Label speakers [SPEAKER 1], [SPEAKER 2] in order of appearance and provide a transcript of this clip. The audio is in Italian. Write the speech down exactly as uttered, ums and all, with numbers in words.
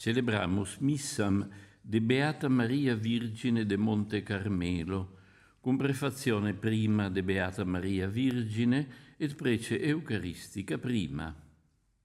[SPEAKER 1] celebramus missam de Beata Maria Virgine de Monte Carmelo, cum prefazione prima de Beata Maria Virgine et prece eucaristica prima.